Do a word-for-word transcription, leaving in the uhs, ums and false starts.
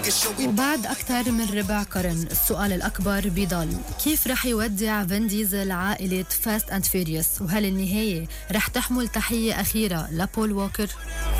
وبعد أكثر من ربع قرن السؤال الأكبر بيضل: كيف رح يودع فين ديزل عائلة فاست أند فيريوس؟ وهل النهاية رح تحمل تحية أخيرة لبول ووكر؟